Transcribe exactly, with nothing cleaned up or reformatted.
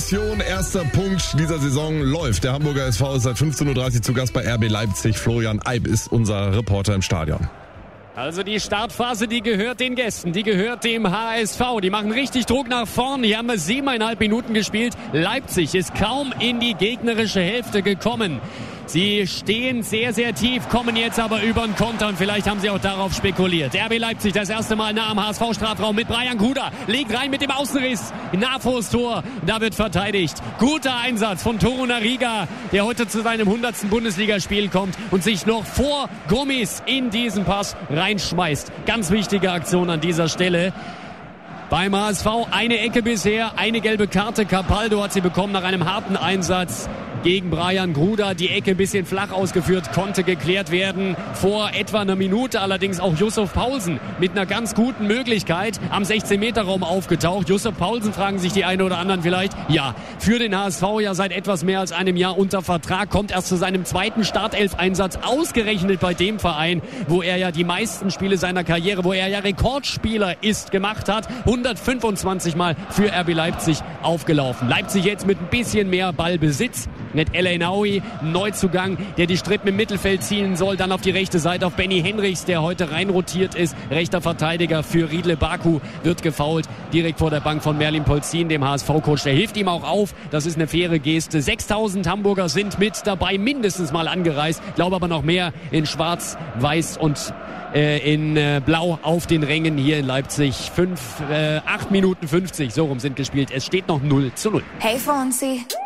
Aggression, erster Punkt dieser Saison läuft. Der Hamburger S V ist seit fünfzehn Uhr dreißig zu Gast bei R B Leipzig. Florian Eib ist unser Reporter im Stadion. Also die Startphase, die gehört den Gästen, die gehört dem H S V. Die machen richtig Druck nach vorn. Hier haben wir siebeneinhalb Minuten gespielt. Leipzig ist kaum in die gegnerische Hälfte gekommen. Sie stehen sehr, sehr tief, kommen jetzt aber über den Konter und vielleicht haben sie auch darauf spekuliert. R B Leipzig das erste Mal nah am H S V-Strafraum mit Brian Gruda. Legt rein mit dem Außenriss. Nah vors Tor. Da wird verteidigt. Guter Einsatz von Torunariga, der heute zu seinem hundertsten Bundesligaspiel kommt und sich noch vor Gummis in diesen Pass reinschmeißt. Ganz wichtige Aktion an dieser Stelle. Beim H S V eine Ecke bisher, eine gelbe Karte. Capaldo hat sie bekommen nach einem harten Einsatz gegen Brian Gruda. Die Ecke ein bisschen flach ausgeführt, konnte geklärt werden. Vor etwa einer Minute allerdings auch Yusuf Paulsen mit einer ganz guten Möglichkeit am sechzehn-Meter-Raum aufgetaucht. Yusuf Paulsen, fragen sich die einen oder anderen vielleicht. Ja, für den H S V ja seit etwas mehr als einem Jahr unter Vertrag, kommt erst zu seinem zweiten Startelf-Einsatz, ausgerechnet bei dem Verein, wo er ja die meisten Spiele seiner Karriere, wo er ja Rekordspieler ist, gemacht hat. hundertfünfundzwanzig Mal für R B Leipzig aufgelaufen. Leipzig jetzt mit ein bisschen mehr Ballbesitz. Mit El Ainaoui, Neuzugang, der die Strippen im Mittelfeld ziehen soll. Dann auf die rechte Seite auf Benny Henrichs, der heute reinrotiert ist. Rechter Verteidiger für Riedle Baku wird gefoult. Direkt vor der Bank von Merlin Polzin, dem H S V-Coach. Der hilft ihm auch auf. Das ist eine faire Geste. sechstausend Hamburger sind mit dabei, mindestens mal angereist. Ich glaube aber noch mehr in Schwarz, Weiß und äh, in äh, Blau auf den Rängen hier in Leipzig. Fünf, äh, acht Minuten fünfzig, so rum sind gespielt. Es steht noch null zu null. Hey Fonzie.